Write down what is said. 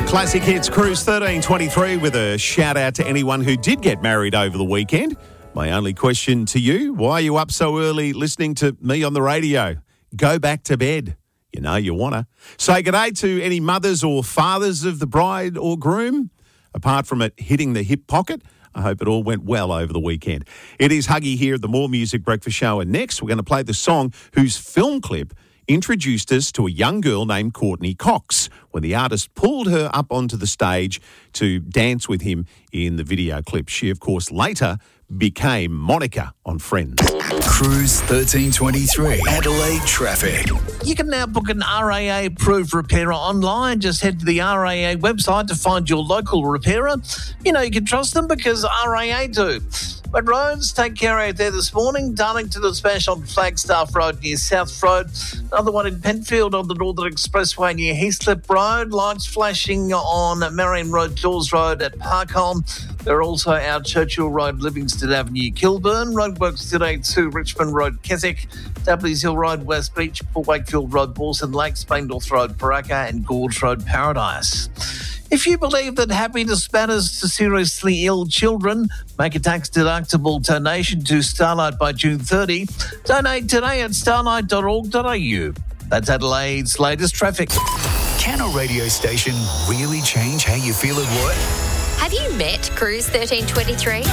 Classic Hits Cruise 1323 with a shout out to anyone who did get married over the weekend. My only question to you, why are you up so early listening to me on the radio? Go back to bed. You know you want to. Say g'day to any mothers or fathers of the bride or groom. Apart from it hitting the hip pocket, I hope it all went well over the weekend. It is Huggy here at the More Music Breakfast Show, and next we're going to play the song whose film clip introduced us to a young girl named Courtney Cox when the artist pulled her up onto the stage to dance with him in the video clip. She, of course, later became Monica on Friends. Cruise 1323, Adelaide traffic. You can now book an RAA-approved repairer online. Just head to the RAA website to find your local repairer. You know you can trust them because RAA do. But roads, take care out there this morning. Darlington to smash on Flagstaff Road near South Road. Another one in Penfield on the Northern Expressway near Heaslip Road. Lights flashing on Marion Road, Dawes Road at Parkholm. They're also out Churchill Road, Livingston Avenue, Kilburn. Roadworks today to Richmond Road, Keswick. Dudley's Hill Road, West Beach. Port Wakefield Road, Bawson Lakes, Bainnorth Road, Paraka, and Gorge Road, Paradise. If you believe that happiness matters to seriously ill children, make a tax-deductible donation to Starlight by June 30. Donate today at starlight.org.au. That's Adelaide's latest traffic. Can a radio station really change how you feel at work? Have you met Cruise 1323?